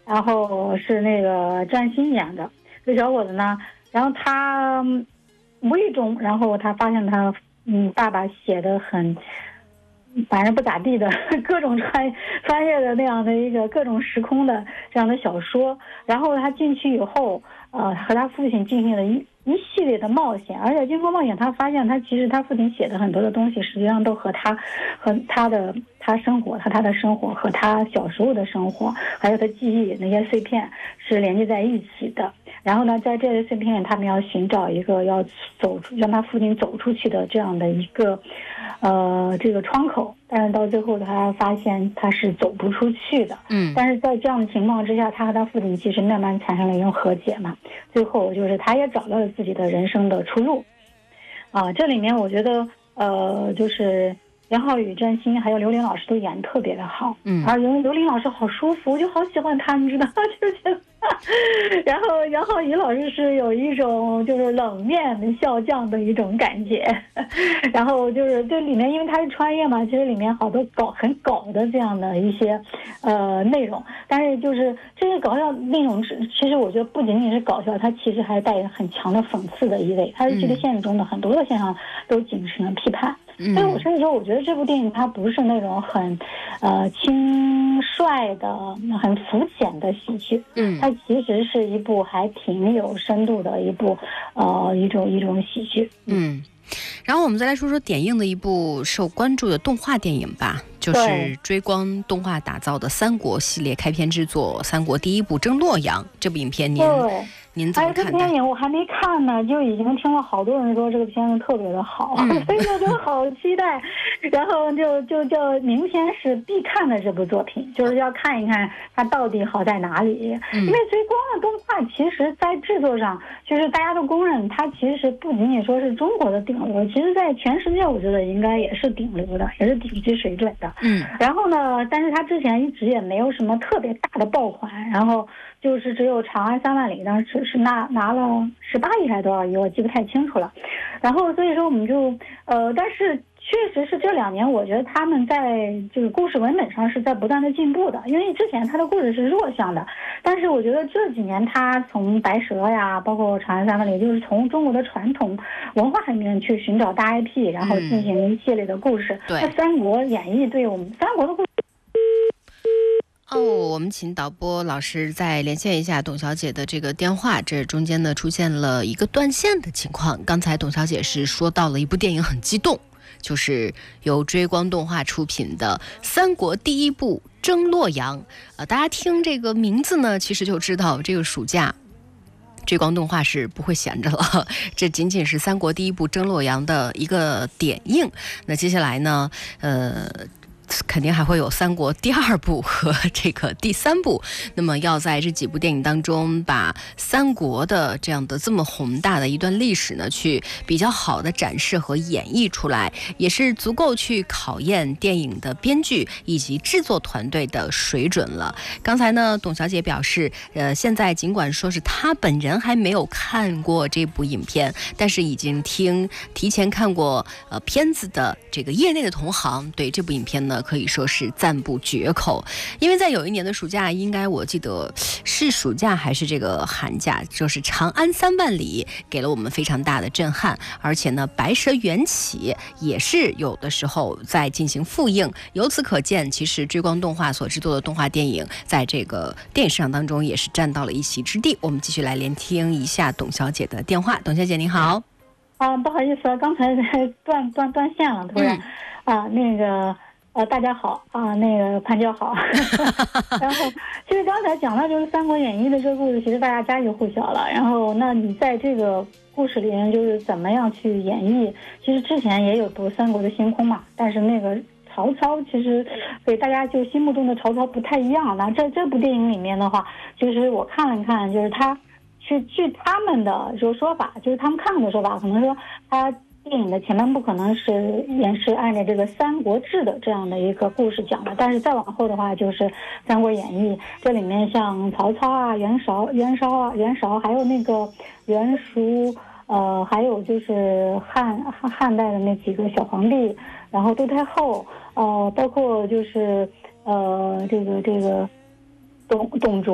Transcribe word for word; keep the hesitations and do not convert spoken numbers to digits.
然后是那个张欣演的。这小伙子呢，然后他无意中，然后他发现他嗯爸爸写的很。反正不咋地的各种穿穿越的那样的一个各种时空的这样的小说，然后他进去以后，呃，和他父亲进行了一一系列的冒险，而且经过冒险，他发现他其实他父亲写的很多的东西，实际上都和他和他的他生活和他的生活和他小时候的生活，还有他记忆那些碎片是连接在一起的。然后呢，在这些碎片，他们要寻找一个要走出让他父亲走出去的这样的一个。呃，这个窗口，但是到最后他发现他是走不出去的。 嗯， 但是在这样的情况之下，他和他父亲其实慢慢产生了一种和解嘛。最后就是他也找到了自己的人生的出路。啊，这里面我觉得，呃，就是袁浩宇、郑欣还有刘琳老师都演得特别的好。 嗯， 而刘刘琳老师好舒服，我就好喜欢她，你知道吗？就觉得。然后杨浩宇老师是有一种就是冷面笑匠的一种感觉，然后就是这里面因为他是穿越嘛，其实里面好多搞很搞的这样的一些呃内容，但是就是这些搞笑内容其实我觉得不仅仅是搞笑，它其实还带有很强的讽刺的意味，它是对现实中的很多的现象都进行了批判。 嗯， 所以我甚至说，我觉得这部电影它不是那种很，呃，轻率的、很肤浅的喜剧， 嗯， 它其实是一部还挺有深度的一部，呃，一种一种喜剧。 嗯，然后我们再来说说点映的一部受关注的动画电影吧，就是追光动画打造的三国系列开篇之作《三国第一部征洛阳》这部影片您。您怎么看待？ 哎，这电影我还没看呢，就已经听了好多人说这个片子特别的好，嗯、所以我就好期待。然后就就就明天是必看的这部作品，就是要看一看它到底好在哪里。嗯、因为追光的动画，其实在制作上，就是大家都公认，它其实不仅仅说是中国的顶流，其实在全世界，我觉得应该也是顶流的，也是顶级水准的。 嗯。 然后呢，但是它之前一直也没有什么特别大的爆款，然后。就是只有《长安三万里》当时是拿拿了十八亿还是多少亿，我记不太清楚了。然后所以说我们就呃，但是确实是这两年，我觉得他们在这个故事文本上是在不断的进步的。因为之前他的故事是弱项的，但是我觉得这几年他从白蛇呀，包括《长安三万里》，就是从中国的传统文化里面去寻找大 I P， 然后进行一系列的故事。 对， 那《三国演义》对我们三国的故事。 哦，我们请导播老师再连线一下董小姐的这个电话，这中间呢出现了一个断线的情况。刚才董小姐是说到了一部电影很激动，就是由追光动画出品的《三国第一部征洛阳》。呃，大家听这个名字呢，其实就知道这个暑假追光动画是不会闲着了，这仅仅是《三国第一部征洛阳》的一个点映。那接下来呢，呃。肯定还会有三国第二部和这个第三部，那么要在这几部电影当中把三国的这样的这么宏大的一段历史呢去比较好的展示和演绎出来，也是足够去考验电影的编剧以及制作团队的水准了。刚才呢董小姐表示，呃，现在尽管说是她本人还没有看过这部影片，但是已经听提前看过呃片子的这个业内的同行对这部影片呢可以说是赞不绝口。因为在有一年的暑假，应该我记得是暑假还是这个寒假，就是《长安三万里》给了我们非常大的震撼，而且呢白蛇缘起也是有的时候在进行复映。由此可见，其实追光动画所制作的动画电影在这个电影市场当中也是占到了一席之地。我们继续来连听一下董小姐的电话。董小姐您好。 啊，不好意思，刚才断断断线了，突然、嗯、啊那个呃，大家好啊，那个潘教好。然后，其实刚才讲到就是《三国演义》的这个故事，其实大家家喻户晓了。然后，那你在这个故事里面就是怎么样去演绎？其实之前也有部《三国的星空》嘛，但是那个曹操其实给大家就心目中的曹操不太一样。那这这部电影里面的话，就是我看了看，就是他是据他们的就说法，就是他们看的说法，可能说他。电影的前半部可能是也是按照这个《三国志》的这样的一个故事讲的，但是再往后的话就是《三国演义》，这里面像曹操啊、袁绍、袁绍啊、袁绍，还有那个袁术，呃，还有就是汉汉代的那几个小皇帝，然后窦太后，呃，包括就是呃这个这个董董卓。